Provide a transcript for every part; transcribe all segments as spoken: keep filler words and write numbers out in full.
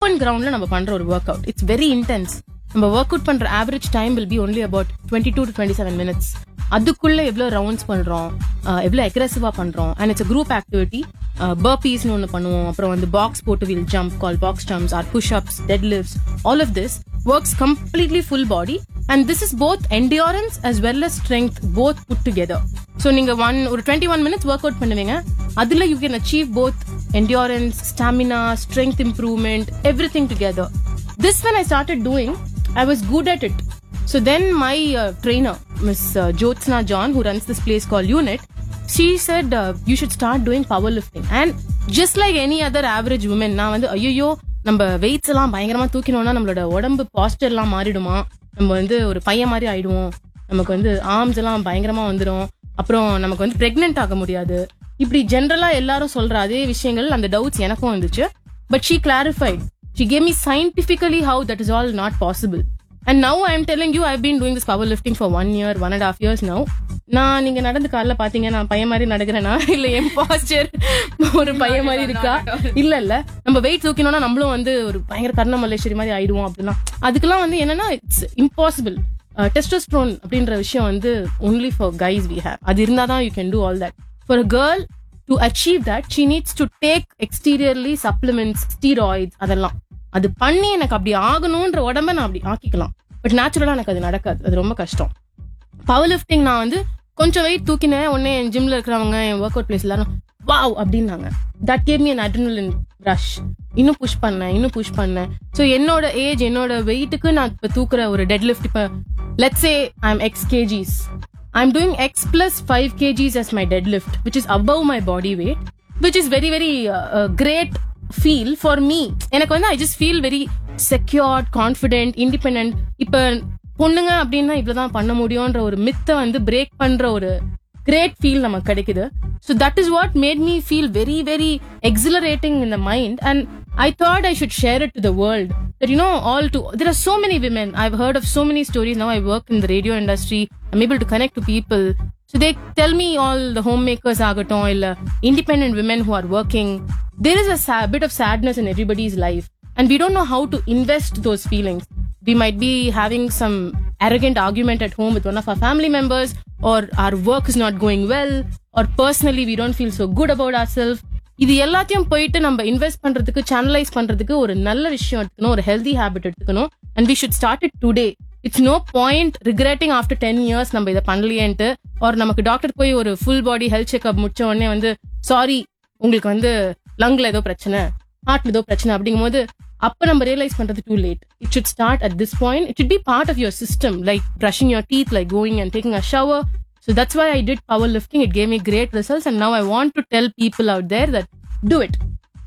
Open கிரவுண்ட்ல நம்ம பண்ற ஒரு work out. It's very intense. நம்ம ஒர்க் அவுட் பண்ற average time will be only about twenty two to twenty seven minutes. அதுக்குள்ள எவ்வளவு ரவுண்ட்ஸ் பண்றோம், எவ்வளவு அக்ரெசிவா பண்றோம். And it's group activity. பர்பீஸ்னு ஒன்று பண்ணுவோம், அப்புறம் வந்து பாக்ஸ் போட்டு will jump call box jumps R push ups, dead lifts. All of this works completely full body, and this is both endurance as well as strength both put together. So நீங்க one ஒரு twenty-one minutes workout பண்ணுவீங்க, அதுல you can achieve both endurance, stamina, strength improvement, everything together. This when I started doing, I was good at it. So then my uh, trainer, Miss uh, Jyotsna John, who runs this place called Unit, she said uh, you should start doing powerlifting. And just like any other average woman, நான் வந்து ஐயோ நம்ம weights எல்லாம் பயங்கரமா தூக்கினோம்னா நம்மளோட உடம்பு pastor எல்லாம் மாறிடுமா, நம்ம வந்து ஒரு பையன் மாதிரி ஆயிடுவோம், நமக்கு வந்து ஆர்ம்ஸ் எல்லாம் பயங்கரமா வந்துடும், அப்புறம் நமக்கு வந்து பிரெக்னென்ட் ஆக முடியாது, இப்படி ஜென்ரலா எல்லாரும் சொல்ற அதே விஷயங்கள் அந்த டவுட்ஸ் எனக்கும் வந்துச்சு. But she clarified, she gave me scientifically how that is all not possible. And now I am telling you, I have been doing this power lifting for one year one and half years now. நான் நீங்க நடந்து காலைல பாத்தீங்க, நான் பையன் மாதிரி நடக்கிறேனா இல்ல என் pastor ஒரு பையன் மாதிரி இருக்கா? இல்ல இல்ல, நம்ம வெயிட் தூக்கினோம்னா நம்மளும் வந்து ஒரு பயங்கர கர்ண மல்லேஸ்வரி மாதிரி ஆயிடுவோம் அப்படின்னா அதுக்கெல்லாம் வந்து என்னன்னா இட்ஸ் இம்பாசிபிள். டெஸ்டோஸ்டெரோன் அப்படின்ற விஷயம் வந்து only for guys we have. அது இருந்தாதான் you can do all that. For a girl to achieve that she needs to take எக்ஸ்டீரியர்லி supplements, steroids, அதெல்லாம். அது பண்ணி எனக்கு அப்படி ஆகணும்ன்ற உடம்ப நான் அப்படி ஆக்கிக்கலாம். பட் நேச்சுரலா எனக்கு அது நடக்காது, அது ரொம்ப கஷ்டம். பவர் லிஃப்டிங் நான் வந்து கொஞ்சம் வெயிட் தூக்கினேன், உடனே என் ஜிம்ல இருக்கிறவங்க என் ஒர்க் அவுட் பிளேஸ் எல்லாரும் வாவ் அப்படின்னாங்க. That gave me an adrenaline rush. இன்னும் புஷ் பண்ணேன் இன்னும் புஷ் பண்ணேன். ஸோ என்னோட ஏஜ் என்னோட வெயிட்டுக்கு நான் இப்போ தூக்குற ஒரு டெட் லிஃப்ட், இப்போ let's say I am X KGs, I am doing X plus five KGs as my deadlift, which is above my body weight, which is very very uh, great feel for me. எனக்கு வந்து I just feel very secured, confident, independent. இப்போ பொண்ணுங்க அப்படின்னா இப்படிதான் பண்ண முடியும்ன்ற ஒரு மித்தை வந்து break பண்ற ஒரு கிரேட் ஃபீல் நமக்கு கிடைக்குது. So that is what made me feel very very exhilarating in the mind, and I thought I should share it to the world, that you know all to there are so many women, I've heard of so many stories. Now I work in the radio industry, I'm able to connect to people, so they tell me all the homemakers agaton illa independent women who are working, there is a sa- bit of sadness in everybody's life, and we don't know how to invest those feelings. We might be having some arrogant argument at home with one of our family members, or our work is not going well, or personally we don't feel so good about ourselves. இது எல்லாத்தையும் போயிட்டு நம்ம invest பண்றதுக்கு, channelise பண்றதுக்கு ஒரு நல்ல விஷயம் எடுத்துக்கணும், ஒரு ஹெல்தி ஹேபிட் எடுத்துக்கணும். and we should start it today. It's no point regretting after ten years நம்ம இதை பண்ணலையேன்ட்டு, or நமக்கு டாக்டர் போய் ஒரு ஃபுல் பாடி ஹெல்த் செக்அப் முடிச்ச உடனே வந்து சாரி உங்களுக்கு வந்து லங்ல ஏதோ பிரச்சனை, ஹார்ட்ல ஏதோ பிரச்சனை அப்படிங்கும் போது அப்ப நம்ம ரியலைஸ் பண்றது too late. It should start at this point. It should be part of your system, like brushing your teeth, like going and taking a shower. So that's why I did powerlifting. It gave me great results, and now I want to tell people out there that do it.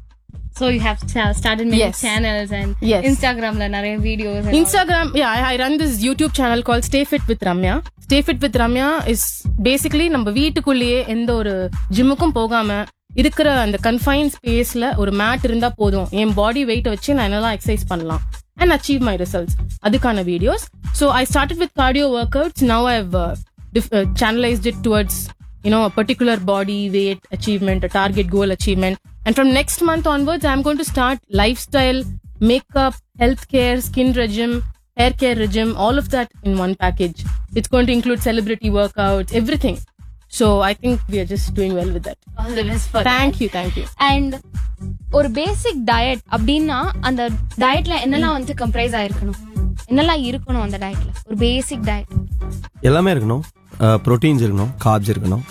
So you have started many yes. channels and yes. Instagram la nare videos and Instagram all. yeah I, I run this YouTube channel called Stay Fit with Ramya. Stay Fit with Ramya is basically நம்ம வீட்டுக்குள்ளேயே எந்த ஒரு ஜிம்முக்கும் போகாம இருக்கிற அந்த confine ஸ்பேஸ்ல ஒரு mat இருந்தா போதும், என் பாடி வெயிட் வச்சு நான் என்னெல்லாம் எக்ஸசைஸ் பண்ணலாம் and achieve my results, அதுக்கான videos. So I started with cardio workouts. Now I've uh, dif- uh, channelized it towards you know a particular body weight achievement, a target goal achievement. And from next month onwards I'm going to start lifestyle, makeup, healthcare, skin regime, hair care regime, all of that in one package. It's going to include celebrity workouts, everything. So I think we are just doing well with that. all the best for Thank that. you, thank you. And ஒரு பேசிக் diet அப்படின்னா அந்த டயட்ல என்னெல்லாம் வந்து comprise ஆயிருக்கணும், என்னெல்லாம் இருக்கணும் அந்த டயட்ல? ஒரு பேசிக் டயட் எல்லாமே இருக்கணும். ப்ரோட்டீன்ஸ் இருக்கணும், கார்ப்ஸ் இருக்கணும்.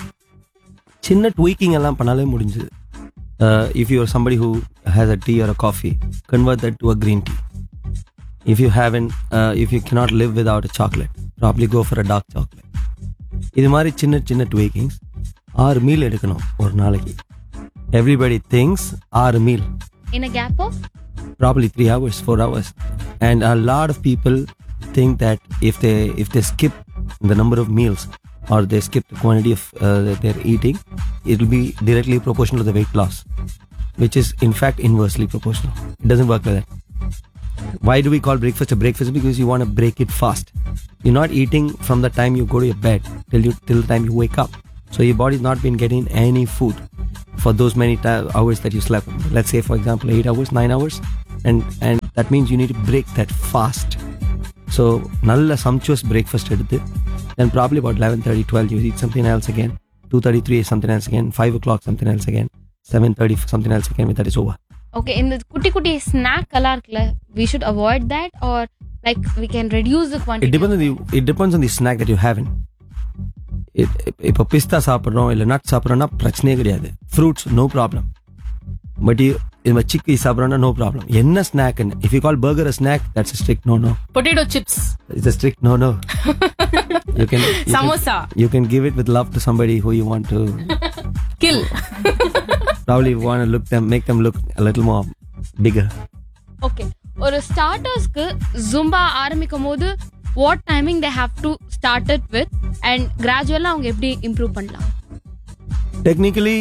சின்ன ட்வீக்கிங் எல்லாம் பண்ணாலே முடிஞ்சுது. If you are somebody who has a tea R a coffee, convert that to a green tea. If you haven't, uh, if you cannot live without a chocolate, probably go for a dark chocolate. இது மாதிரி சின்ன சின்ன ட்வீக்கிங்ஸ். ஆறு meal எடுக்கணும் ஒரு நாளைக்கு. Everybody thinks ஆறு meal in a gap of probably three hours, four hours, and a lot of people think that if they if they skip the number of meals or they skip the quantity of uh, that they're eating, it will be directly proportional to the weight loss, which is in fact inversely proportional. It doesn't work like that. Why do we call breakfast a breakfast? Because you want to break it fast. You're not eating from the time you go to your bed till you till the time you wake up. So your body's not been getting any food for those many t- hours that you slept. Let's say, for example, eight hours, nine hours, and and that means you need to break that fast. So nalla sumptuous breakfast eduthu, then probably about eleven thirty twelve you eat something else again, two thirty three something else again, five o'clock something else again, seven thirty something else again, with that is over. Okay, in the kutti kutti snack எல்லாம் இருக்குல்ல, we should avoid that, or like we can reduce the quantity? It depends on the it depends on the snack that you're having. இப்போ பிஸ்தா சாப்பிட்றோம் இல்லை nut சாப்பிட்றோன்னா பிரச்சனையே கிடையாது, fruits no problem. But இது சிக்கி சாப்பிட்றோன்னா no problem. என்ன ஸ்நாக்னு if you call burger a snack, that's a strict no no. Potato chips. It's a strict no no. You can you Samosa. Can, you can give it with love to somebody who you want to kill. Probably want to look them make them look a little more bigger. Okay, ஒரு ஸ்டார்டர்ஸ்க்கு Zumba ஆரம்பிக்கும் போது what timing they have to start it with and கிராஜுவலா அவங்க எப்படி improve பண்ணலாம்? Technically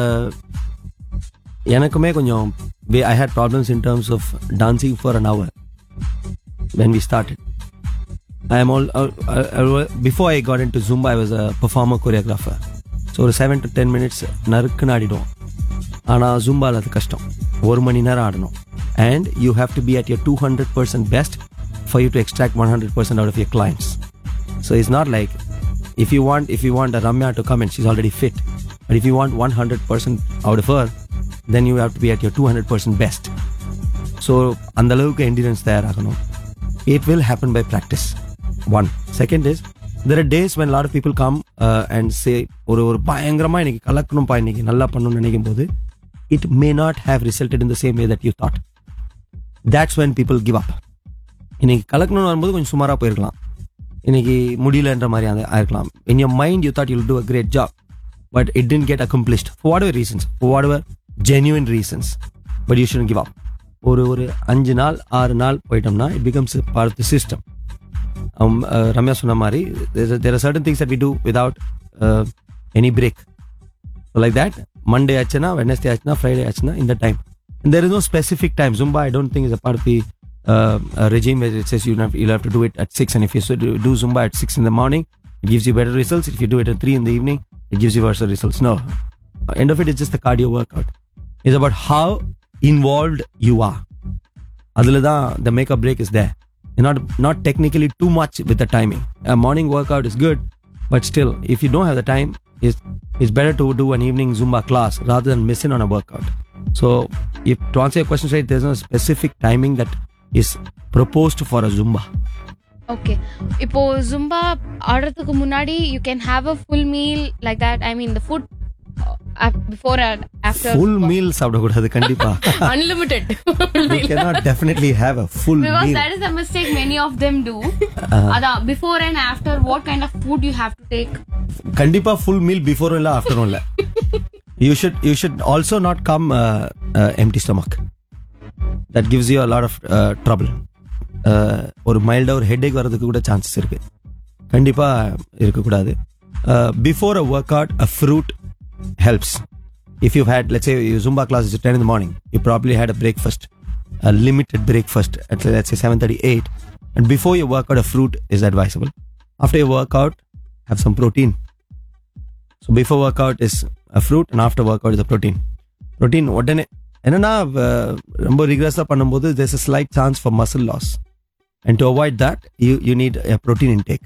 எனக்குமே கொஞ்சம் I had problems in terms of dancing for an hour when we started. I am all uh, uh, before I got into Zumba I was a performer choreographer. So ஒரு seven to ten minutes நறுக்குன்னு ஆடிடுவோம். ஆனால் ஜும்பாவில் அது கஷ்டம், ஒரு மணி நேரம் ஆடணும். And you have to be at your two hundred percent best for you to extract one hundred percent out of your clients. So it's not like if you want if you want a Ramya to come and she's already fit, but if you want one hundred percent out of her, then you have to be at your two hundred percent best. So அந்த அளவுக்கு endurance தயாராகணும். It will happen by practice. One. Second is there are days when a lot of people come uh, and say ஒரு ஒரு பயங்கரமா இன்னைக்கு கலக்கணும்பா, இன்னைக்கு நல்லா பண்ணணும்னு நினைக்கும் போது it may not have resulted in the same way that you thought. That's when people give up. இன்னைக்கு கலக்கணும்னு வரும்போது கொஞ்சம் சுமாராக போயிருக்கலாம், இன்னைக்கு முடியலன்ற மாதிரி அந்த ஆயிருக்கலாம். In your mind you thought you'll do a great job, but it didn't get accomplished for whatever reasons, for whatever genuine reasons, but you shouldn't give up. ஒரு ஒரு அஞ்சு நாள் ஆறு நாள் போயிட்டோம்னா it becomes a part of the system. um, uh, Ramya சொன்ன மாதிரி there are certain things that we do without uh, any break. So like that, Monday ஆச்சுன்னா, Wednesday ஆச்சுன்னா, Friday ஆச்சுன்னா, in the time. And there is no specific time. Zumba I don't think is a part of the uh, uh, regime where it says you have, you'll have to do it at six, and if you do, do Zumba at six in the morning it gives you better results. If you do it at three in the evening it gives you worse results. No, end of it is just the cardio workout. It's about how involved you are. Adula da the make or break is there. You're not not technically too much with the timing. A morning workout is good, but still if you don't have the time, it's, it's better to do an evening Zumba class rather than missing on a workout. So if to answer your question straight, there's no specific timing that is proposed for a Zumba. Okay, இப்போ Zumba ஆடுறதுக்கு முன்னாடி you can have a full meal like that. I mean the food uh, before and after. Full meal சாப்பிடக்கூடாது கண்டிப்பா. Unlimited. You cannot definitely have a full because meal. that is a mistake many of them do. Ada before and after what kind of food you have to take? கண்டிப்பா full meal before இல்ல after இல்ல. You should you should also not come uh, uh, empty stomach. That gives you a lot of uh, trouble. ஒரு மைல்டா ஒரு head ஏக் வரதுக்கு கூட chances இருக்கு, கண்டிப்பா இருக்கக்கூடாது. Before a work out a fruit helps. If you've had, let's say your Zumba class is at ten in the morning, you probably had a breakfast, a limited breakfast at let's say seven thirty-eight, and before your workout a fruit is advisable. After your workout have some protein. So before workout is a fruit and after workout is a protein. Protein உடனே என்னன்னா ரொம்ப ரிகரஸாக பண்ணும்போது there's a slight chance for muscle loss, and to avoid that you you need a protein intake.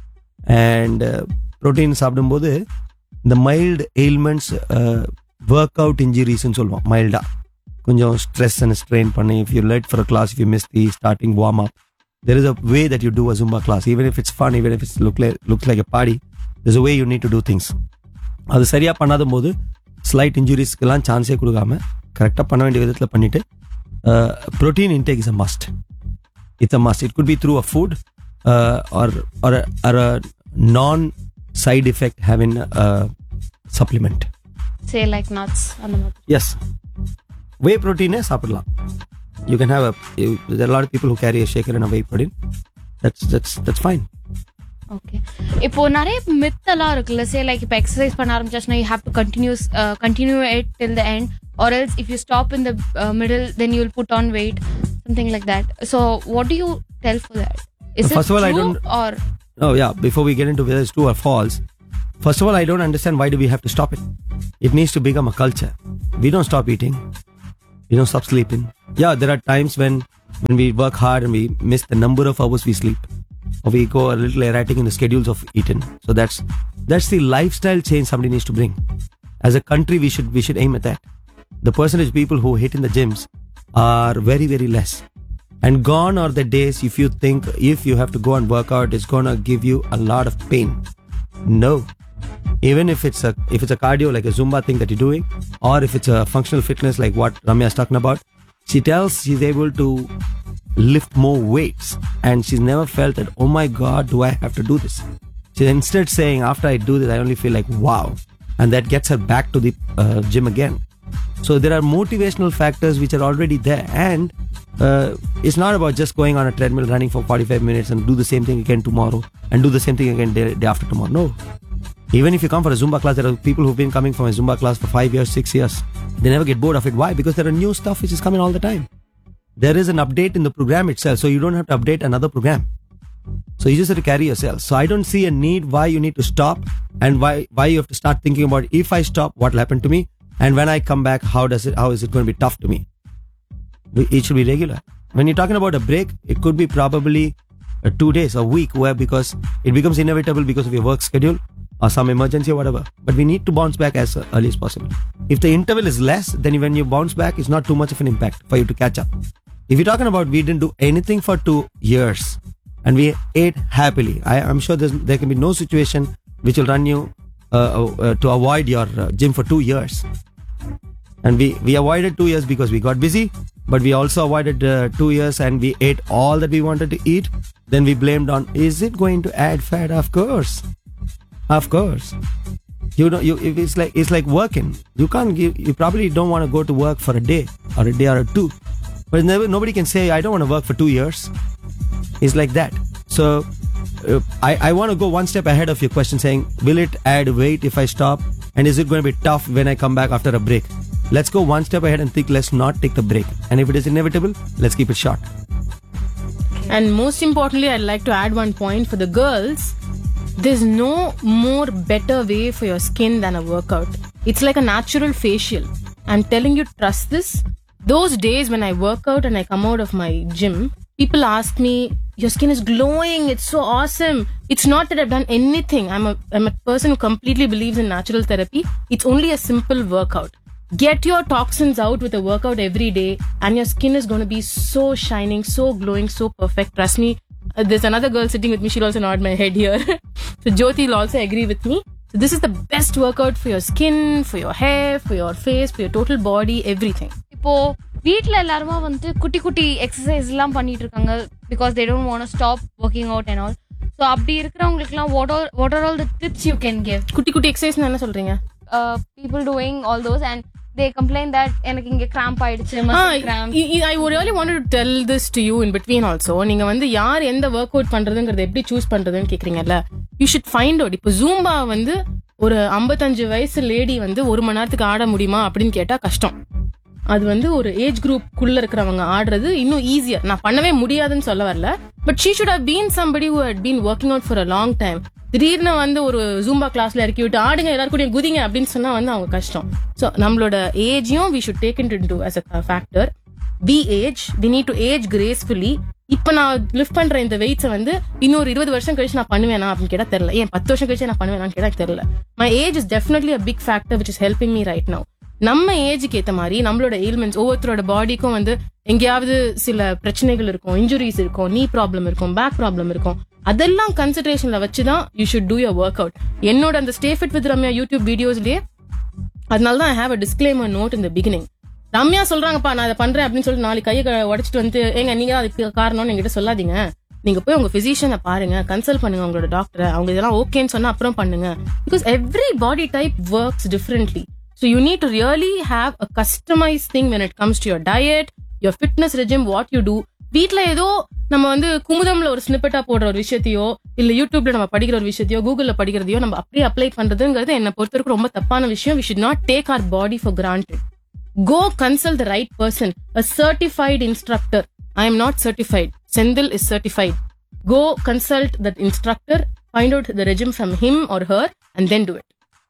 And uh, protein சாப்பிடும்போது இந்த mild ailments work out இன்ஜுரிஸ்ன்னு சொல்லுவோம். மைல்டா கொஞ்சம் stress and strain பண்ணி if you late for a class, if you miss the starting warm up, there is a way that you do a Zumba class, even if it's fun, even if it look like, looks like a party, there's a way you need to do things. அது சரியாக பண்ணாத போது slide இன்ஜுரிஸ்க்கெல்லாம் சான்ஸே கொடுக்காம கரெக்டாக பண்ண வேண்டிய விதத்தில் பண்ணிட்டு protein intake is a must. It's a must. It could be through a food R R R அ நான் side effect having supplement. Say like nuts அந்த மாதிரி. Yes, whey protein சாப்பிடலாம். You can have a you, there are a lot of people who carry a shaker and a whey protein. That's that's that's fine. Okay, இப்போ நிறைய myth எல்லாம் இருக்குல்ல. Say like இப்போ exercise பண்ண ஆரம்பிச்சாச்சுன்னா you have to continue uh, continue it till the end, or else if you stop in the uh, middle then you will put on weight, something like that. So what do you tell for that? Is uh, it first of all, true I don't, or oh yeah, before we get into whether it's true or false, first of all, I don't understand why do we have to stop it. It needs to become a culture. We don't stop eating, we don't stop sleeping. Yeah, there are times when when we work hard and we miss the number of hours we sleep, or we go a little erratic in the schedules of eating. So that's that's the lifestyle change somebody needs to bring. As a country, we should we should aim at that. The percentage of people who hit in the gyms are very very less, and gone are the days if you think if you have to go and work out, it's gonna give you a lot of pain. No, even if it's a if it's a cardio like a Zumba thing that you're doing, or if it's a functional fitness like what Ramya is talking about, she tells she's able to lift more weights, and she's never felt that, oh my god, do I have to do this? She's instead saying, after I do this, I only feel like wow, and that gets her back to the uh, gym again. So there are motivational factors which are already there, and uh, it's not about just going on a treadmill, running for forty-five minutes and do the same thing again tomorrow and do the same thing again day, day after tomorrow. No. Even if you come for a Zumba class, there are people who've been coming from a Zumba class for five years, six years. They never get bored of it. Why? Because there are new stuff which is coming all the time. There is an update in the program itself, so you don't have to update another program. So you just have to carry yourself. So I don't see a need why you need to stop, and why why you have to start thinking about, if I stop, what will happen to me, and when I come back, how does it how is it going to be tough to me? It should be regular. When you're talking about a break, it could be probably uh, two days, a week, where because it becomes inevitable because of your work schedule or some emergency or whatever. But we need to bounce back as early as possible. If the interval is less, then when you bounce back, it's not too much of an impact for you to catch up. If you're talking about we didn't do anything for two years and we ate happily, I, I'm sure there can be no situation which will run you uh, uh, to avoid your uh, gym for two years. And we, we avoided two years because we got busy, but we also avoided uh, two years and we ate all that we wanted to eat. Then we blamed on, is it going to add fat? Of course. Of course. You know, you it's like it's like working. You can't give. You probably don't want to go to work for a day or a day or two, but never nobody can say I don't want to work for two years. It's like that. So uh, I I want to go one step ahead of your question, saying, will it add weight if I stop, and is it going to be tough when I come back after a break? Let's go one step ahead and think. Let's not take the break, and if it is inevitable, let's keep it short. And most importantly, I'd like to add one point for the girls. There's no more better way for your skin than a workout. It's like a natural facial. I'm telling you, trust this. Those days when I work out and I come out of my gym, people ask me, your skin is glowing, it's so awesome. It's not that I've done anything. I'm a, I'm a person who completely believes in natural therapy. It's only a simple workout. Get your toxins out with a workout every day, and your skin is going to be so shining, so glowing, so perfect. Trust me. Uh, there's another girl sitting with me. She'll also nod my head here. So Jyoti will also agree with me. So this is the best workout for your skin, for your hair, for your face, for your total body, everything. இப்போ வீட்ல எல்லாரும் வந்து குட்டி குட்டி exercise எல்லாம் பண்ணிட்டு இருக்காங்க because they don't want to stop working out and all. So அப்படி இருக்கிறவங்களுக்குலாம் what are what are all the tips you can give? குட்டி குட்டி எக்ஸசைஸ் என்ன சொல்றீங்க? Uh, people doing all those and they complain that எனக்கு இங்க cramp ஆயிடுச்சு, muscle cramp. I really wanted to tell this to you in between also. நீங்க வந்து யார் எந்த ஒர்க் அவுட் பண்றதுங்கறத எப்படி சூஸ் பண்றதுன்னு கேக்குறீங்கல்ல, you should find out. இப்போ ஜூம்பா வந்து ஒரு ஐம்பத்தஞ்சு வயசு லேடி வந்து ஒரு மணி நேரத்துக்கு ஆட முடியுமா அப்படின்னு கேட்டா கஷ்டம். அது வந்து ஒரு ஏஜ் குரூப் குள்ள இருக்கிறவங்க ஆடுறது இன்னும் ஈஸியா. நான் பண்ணவே முடியாதுன்னு சொல்ல வரல, but she should have been somebody who had been working out for a long time. திடீர்னு வந்து ஒரு ஜூம்பா கிளாஸ்ல இறக்கி விட்டு ஆடுங்க எல்லாரும் கூட குதிங்க அப்படின்னு சொன்னா வந்து அவங்க கஷ்டம். ஸோ நம்மளோட ஏஜையும் we should take it into as a factor. We age, we need to age gracefully. இப்ப நான் லிஃப்ட் பண்ற இந்த வெயிட்ஸை வந்து இன்னொரு இருபது வருஷம் கழிச்சு நான் பண்ணுவேனா அப்படின்னு கேட்டா தெரியல. ஏன் பத்து வருஷம் கழிச்சு நான் பண்ணுவேனான்னு கேட்டா தெரியல. My age is definitely a big factor which is helping me right now. நம்ம ஏஜுக்கு ஏத்த மாதிரி நம்மளோட எயில்மெண்ட்ஸ், ஒவ்வொருத்தரோட பாடிக்கும் வந்து எங்கேயாவது சில பிரச்சனைகள் இருக்கும், இன்ஜுரிஸ் இருக்கும், நீ ப்ராப்ளம் இருக்கும், பேக் ப்ராப்ளம் இருக்கும். அதெல்லாம் கன்சிடரேஷன்ல வச்சுதான் you should do your work out. என்னோட அந்த stay fit with Ramya YouTube வீடியோஸ்லயே அதனாலதான் I have a disclaimer note in the beginning. Ramya சொல்றாங்கப்பா நான் அதை பண்றேன் அப்படின்னு சொல்லிட்டு நாளைக்கு கையை உடச்சிட்டு வந்து ஏங்க நீங்க அதுக்கு காரணம்னு என்கிட்ட சொல்லாதீங்க. நீங்க போய் உங்க பிசிஷியனை பாருங்க, கன்சல்ட் பண்ணுங்க உங்களோட டாக்டரை. அவங்க இதெல்லாம் ஓகேன்னு சொன்னா அப்புறம் பண்ணுங்க. Because every body type works differently. So you need to really have a customized thing when it comes to your diet, your fitness regime, what you do. வீட்ல ஏதோ நம்ம வந்து குமுதம்ல ஒரு ஸ்னிப்பெட்டா போடுற ஒரு விஷயத்தையோ இல்ல யூடியூப்ல நம்ம படிக்கிற ஒரு விஷயத்தையோ கூகுள்ல படிக்கிறதையோ நம்ம அப்படியே அப்ளை பண்றதுங்கிறது என்ன பொறுத்தவரைக்கும் ரொம்ப தப்பான விஷயம். We should not take our body for granted. Go consult the right person, a certified instructor. I am not certified. Sendil is certified. Go consult that instructor, find out the regime from him or her, and then do it.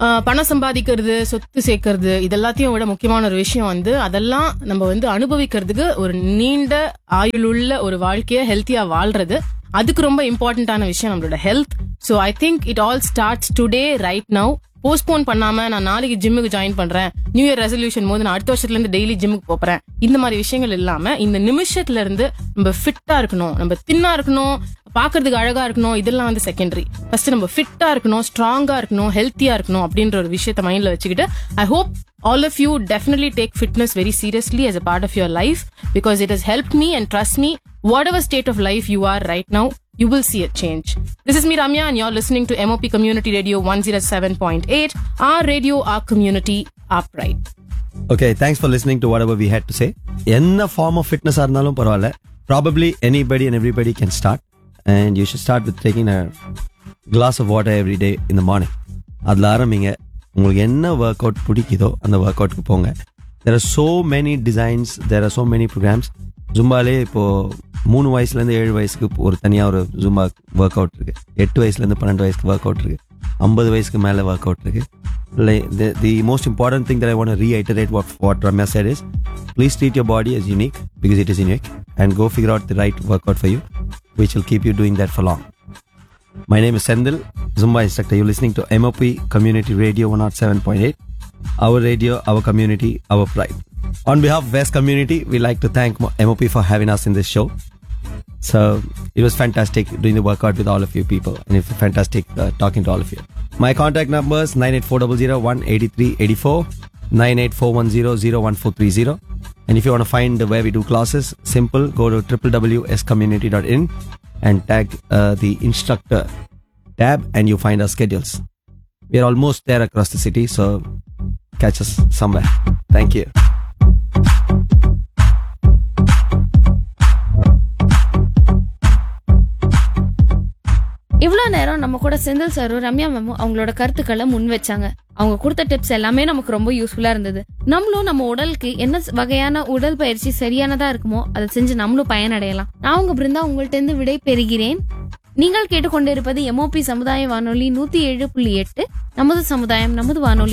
ஆஹ் பணம் சம்பாதிக்கிறது, சொத்து சேர்க்கறது, இதெல்லாத்தையும் விட முக்கியமான ஒரு விஷயம் வந்து அதெல்லாம் நம்ம வந்து அனுபவிக்கிறதுக்கு ஒரு நீண்ட ஆயுளுள்ள ஒரு வாழ்க்கைய ஹெல்த்தியா வாழ்றது, அதுக்கு ரொம்ப இம்பார்ட்டன்டான விஷயம் நம்மளோட health. So I think it all starts today right now. Postpone பண்ணாம நான் நாளைக்கு ஜிம்முக்கு ஜாயின் பண்றேன், நியூ இயர் ரெசல்யூஷன் போது நான் அடுத்த வருஷத்துல இருந்து டெய்லி ஜிம்முக்கு போறேன், இந்த மாதிரி விஷயங்கள் இல்லாம இந்த நிமிஷத்துல இருந்து நம்ம ஃபிட்டா இருக்கணும், நம்ம தின்னா இருக்கணும், பாக்குறதுக்கு அழகா இருக்கணும், இதெல்லாம் வந்து செகண்டரி. ஃபர்ஸ்ட் நம்ம ஃபிட்டா இருக்கணும், ஸ்ட்ராங்கா இருக்கணும், ஹெல்த்தியா இருக்கணும் அப்படின்ற ஒரு விஷயத்த மைண்ட்ல வச்சுக்கிட்டு I hope all of you definitely take fitness very seriously as a part of your life, because it has helped me, and trust me, whatever state of life you are right now, you will see a change. This is me Ramya and you're listening to M O P Community Radio one oh seven point eight, our radio, our community, our pride. Okay, thanks for listening to whatever we had to say. Enna form of fitness arnalum paravalla, probably anybody and everybody can start, and you should start with taking a glass of water every day in the morning. adla ஆரம்பிங்க. உங்களுக்கு என்ன work out பிடிக்குதோ அந்த work அவுட்க்கு போங்க. There are so many designs, there are so many programs. ஜும்பாலே இப்போது மூணு வயசுலேருந்து ஏழு வயசுக்கு ஒரு தனியாக ஒரு ஜும்பா ஒர்க் அவுட் இருக்குது, எட்டு வயசுலேருந்து பன்னெண்டு வயசுக்கு ஒர்க் அவுட் இருக்குது, ஐம்பது வயசுக்கு மேலே ஒர்க் அவுட் இருக்குது. இல்லை the most important thing that I want to ரீஐட்டரேட் what what Ramya said is, please treat your body as unique because it is unique, and go figure out the right workout for you which will keep you doing that for long. My name is Sendil, Zumba instructor. You're listening to M O P Community Radio one oh seven point eight. Our radio, our community, our pride. On behalf of West Community, we'd like to thank M O P for having us in this show. So, it was fantastic doing the workout with all of you people, and it was fantastic uh, talking to all of you. My contact numbers nine eight four zero zero one eight three eight four, nine eight four one zero zero one four three zero. And if you want to find where we do classes, simple, go to w w w dot s community dot in and tag uh, the instructor tab and you find our schedules. We are almost there across the city, so catch us somewhere. Thank you. இவ்வளோ நேரம் நம்ம கூட செந்தில் சாரும் ரம்யா மேமும் அவங்களோட கருத்துக்களை முன் வச்சாங்க. அவங்க கொடுத்த டிப்ஸ் எல்லாமே நமக்கு ரொம்ப யூஸ்ஃபுல்லா இருந்தது. நம்மளும் நம்ம உடலுக்கு என்ன வகையான உடல் பயிற்சி சரியானதா இருக்குமோ அதை செஞ்சு நம்மளும் பயனடையலாம். நான் உங்க பிருந்தா உங்கள்ட்ட இருந்து விடை பெறுகிறேன். நீங்கள் கேட்டுக்கொண்டிருப்பது எம்ஓபி சமுதாய வானொலி நூத்தி ஏழு புள்ளி எட்டு, நமது சமுதாயம் நமது வானொலி.